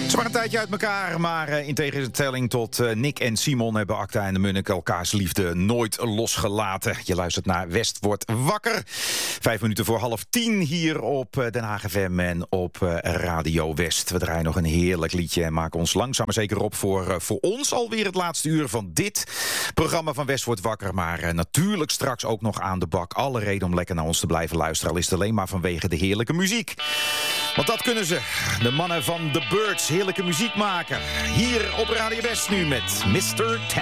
Ze waren een tijdje uit elkaar, maar in tegenstelling tot Nick en Simon hebben Acta en de Munnik elkaars liefde nooit losgelaten. Je luistert naar West wordt wakker. 5 minuten voor 9:30 hier op Den Haag FM en op Radio West. We draaien nog een heerlijk liedje en maken ons langzaam maar zeker op voor ons alweer het laatste uur van dit programma van West wordt wakker. Maar natuurlijk straks ook nog aan de bak. Alle reden om lekker naar ons te blijven luisteren, al is het alleen maar vanwege de heerlijke muziek. Want dat kunnen ze, de mannen van The Birds, heerlijke muziek maken. Hier op Radio West nu met Mr.